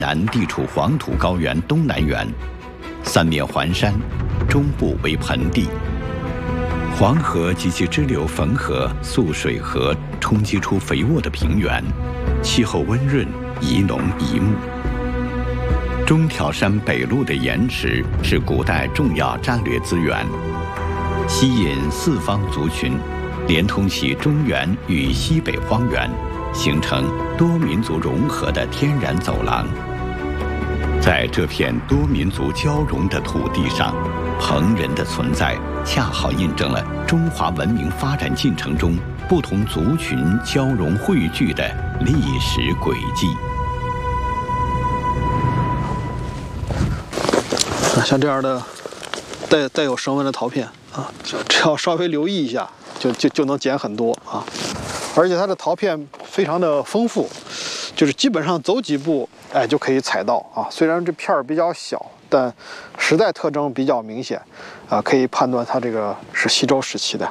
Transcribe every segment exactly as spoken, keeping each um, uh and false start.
南地处黄土高原东南缘，三面环山，中部为盆地。黄河及其支流汾河、涑水河冲击出肥沃的平原，气候温润，宜农宜牧。中条山北麓的岩池是古代重要战略资源，吸引四方族群，连通其中原与西北荒原，形成多民族融合的天然走廊。在这片多民族交融的土地上，彭人的存在恰好印证了中华文明发展进程中不同族群交融汇聚的历史轨迹。 像这样的带带有绳纹的陶片啊，只要稍微留意一下，就就就能捡很多啊。而且它的陶片非常的丰富，就是基本上走几步，哎，就可以采到啊。虽然这片儿比较小，但时代特征比较明显，啊，可以判断它这个是西周时期的。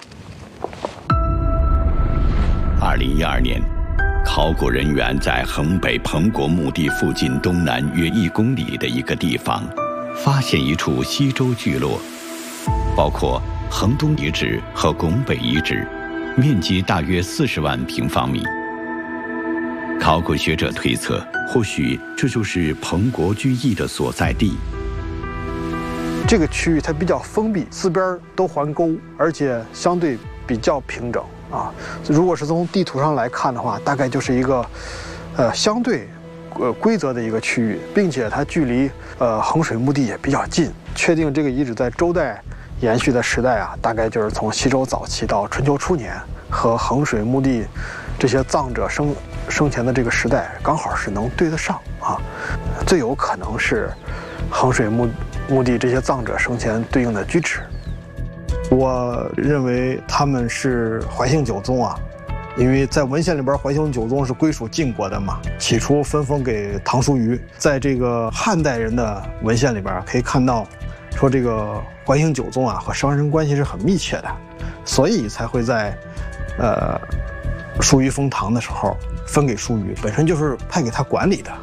二零一二年，考古人员在衡北彭国墓地附近东南约一公里的一个地方，发现一处西周聚落，包括衡东遗址和拱北遗址，面积大约四十万平方米。考古学者推测，或许这就是彭国居邑的所在地。 这个区域它比较封闭，四边都环沟，而且相对比较平整啊。如果是从地图上来看的话，大概就是一个，呃，相对，呃，规则的一个区域，并且它距离呃衡水墓地也比较近。确定这个遗址在周代延续的时代啊，大概就是从西周早期到春秋初年，和衡水墓地这些葬者生生前的这个时代刚好是能对得上啊。最有可能是衡水墓墓地这些葬者生前对应的居址。我认为他们是怀姓九宗啊，因为在文献里边怀姓九宗是归属晋国的嘛，起初分封给唐叔虞。在这个汉代人的文献里边可以看到，说这个怀姓九宗啊和商人关系是很密切的，所以才会在呃叔虞封唐的时候分给叔虞，本身就是派给他管理的。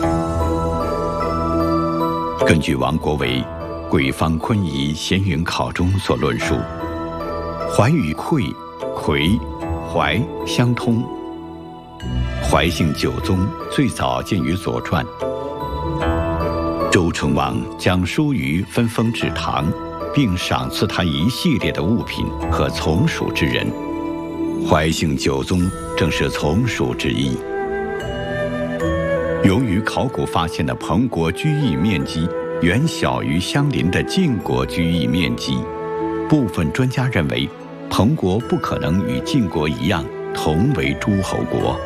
根据王国维《鬼方昆仪闲云考》中所论述，怀与夔、夔、怀相通。怀姓九宗最早见于《左传》。周成王将叔虞分封至唐，并赏赐他一系列的物品和从属之人。怀姓九宗正是从属之一。由于考古发现的彭国居邑面积远小于相邻的晋国居邑面积，部分专家认为，彭国不可能与晋国一样同为诸侯国。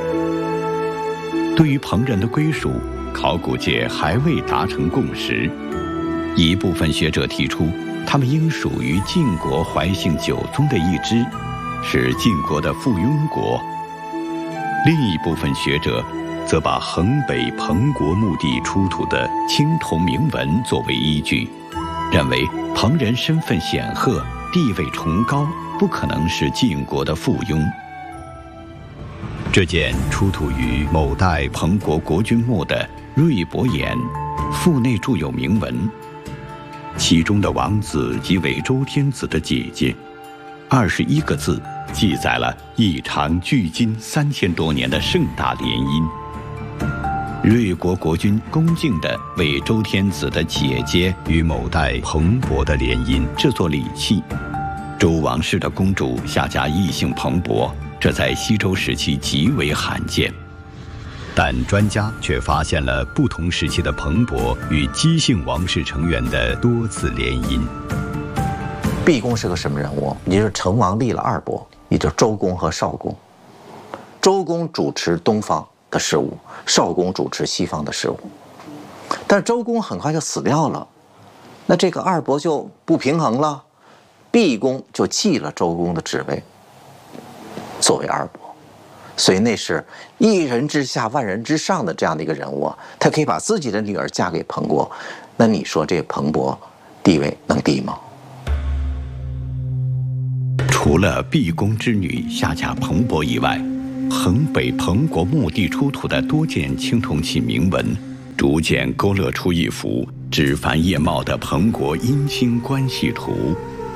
对于彭人的归属，考古界还未达成共识。一部分学者提出，他们应属于晋国怀姓九宗的一支，是晋国的附庸国。另一部分学者则把衡北彭国墓地出土的青铜铭文作为依据，认为彭人身份显赫，地位崇高，不可能是晋国的附庸。这件出土于某代彭国国君墓的瑞伯岩腹内注有铭文，其中的王子即为周天子的姐姐，二十一个字记载了一长距今三千多年的盛大联姻。瑞国国君恭敬地为周天子的姐姐与某代彭伯的联姻制作礼器。周王室的公主下嫁异姓彭伯，这在西周时期极为罕见。但专家却发现了不同时期的彭伯与姬姓王室成员的多次联姻。 毕公是个什么人物？也就是成王立了二伯，也就是周公和少公。周公主持东方的事务，少公主持西方的事务。但是周公很快就死掉了，那这个二伯就不平衡了，毕公就继了周公的职位，作为二伯。所以那是一人之下万人之上的这样的一个人物啊，他可以把自己的女儿嫁给彭国，那你说这彭伯地位能低吗？ 除了毕公之女下嫁彭伯以外，衡北彭国墓地出土的多件青铜器铭文， 逐渐勾勒出一幅枝繁叶茂的彭国姻亲关系图。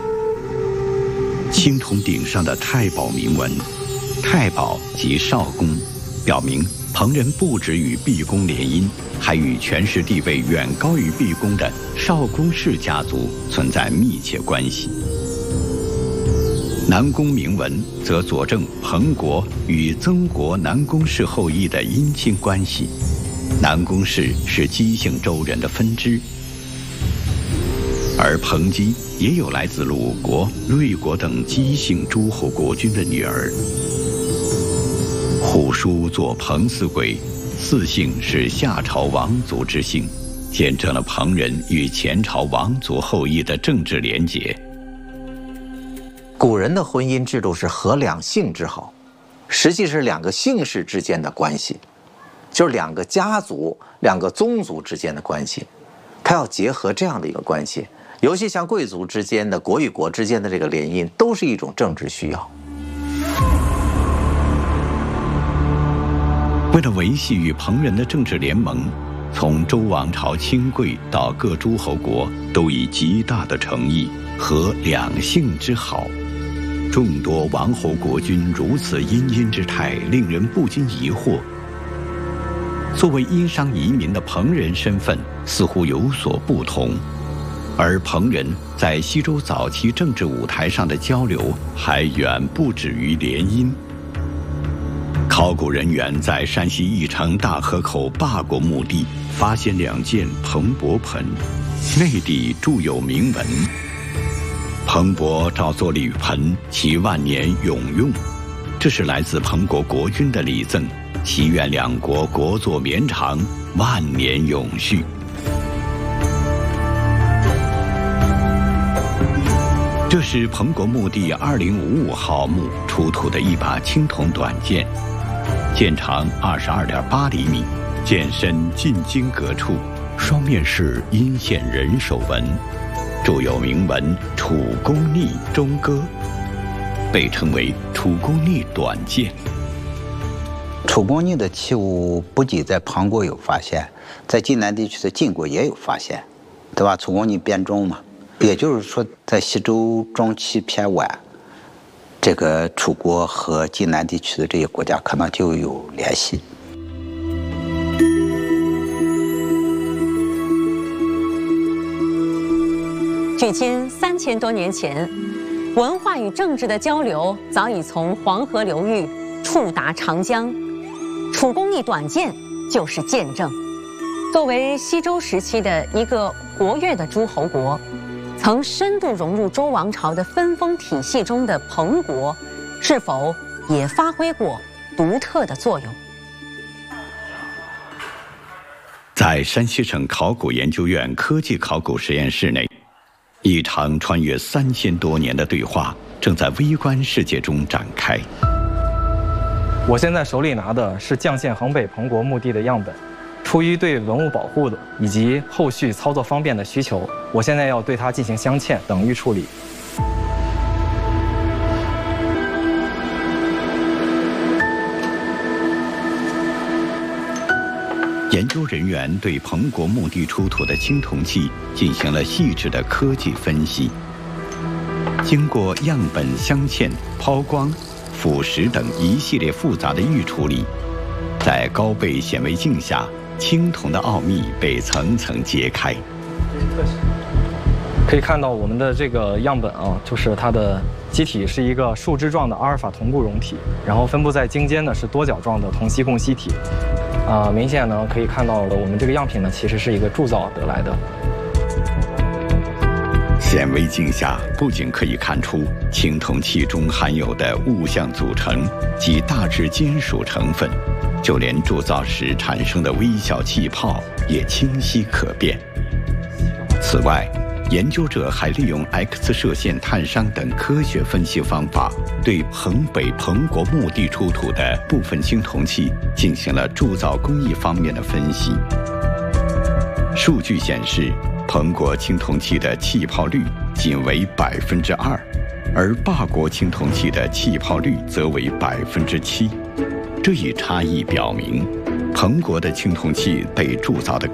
青铜顶上的太保铭文，太保即少公，表明彭人不止与毕公联姻，还与权势地位远高于毕公的少公氏家族存在密切关系。南宫铭文则佐证彭国与曾国南宫氏后裔的姻亲关系。南宫氏是姬姓周人的分支，而彭姬也有来自鲁国、芮国等姬姓诸侯国君的女儿。虎叔作彭四鬼，四姓是夏朝王族之姓，见证了彭人与前朝王族后裔的政治联结。 古人的婚姻制度是合两姓之好，实际是两个姓氏之间的关系，就是两个家族、两个宗族之间的关系，它要结合这样的一个关系。尤其像贵族之间的、国与国之间的这个联姻，都是一种政治需要。 为了维系与彭人的政治联盟，从周王朝亲贵到各诸侯国，都以极大的诚意和两姓之好。众多王侯国君如此殷殷之态，令人不禁疑惑。作为殷商移民的彭人身份似乎有所不同，而彭人在西周早期政治舞台上的交流还远不止于联姻。考古人员在山西翼城大河口霸国墓地发现两件彭帛盆，内底铸有铭文：彭伯照作铝盆，其万年永用。这是来自彭国国君的礼赠，祈愿两国国祚绵长，万年永续。这是彭国墓地二零五五号墓出土的一把青铜短剑，剑长二十二点八厘米，剑身近经隔处，双面是阴线人手纹，铸有铭文“楚公逆中歌”，被称为“楚公逆短剑”。 楚公逆的器物不仅在庞国有发现，在晋南地区的晋国也有发现，对吧？楚公逆编钟嘛，也就是说，在西周中期偏晚，这个楚国和晋南地区的这些国家可能就有联系。 距今三千多年前，文化与政治的交流早已从黄河流域触达长江。楚公逆短剑就是见证。作为西周时期的一个活跃的诸侯国，曾深度融入周王朝的分封体系中的彭国，是否也发挥过独特的作用？ 在山西省考古研究院科技考古实验室内，一场穿越三千多年的对话正在微观世界中展开。 我现在手里拿的是绛县衡北彭国墓地的样本，出于对文物保护的以及后续操作方便的需求，我现在要对它进行镶嵌等预处理。 研究人员对彭国墓地出土的青铜器进行了细致的科技分析，经过样本镶嵌、抛光、腐蚀等一系列复杂的预处理，在高倍显微镜下，青铜的奥秘被层层揭开。 可以看到我们的这个样本啊，就是它的基体是一个树枝状的阿尔法铜固溶体，然后分布在茎尖呢是多角状的铜锡共烯体。啊、呃，明显呢可以看到我们这个样品呢其实是一个铸造得来的。 显微镜下不仅可以看出青铜器中含有的物象组成及大致金属成分，就连铸造时产生的微小气泡也清晰可辨。此外，研究者还利用 X 射线探伤等科学分析方法，对衡北彭国墓地出土的部分青铜器进行了铸造工艺方面的分析。数据显示，彭国青铜器的气泡率仅为百分之二，而霸国青铜器的气泡率则为百分之七。这一差异表明，彭国的青铜器被铸造得